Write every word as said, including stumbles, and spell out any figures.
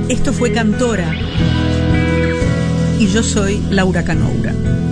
Esto fue Cantora y yo soy Laura Canoura.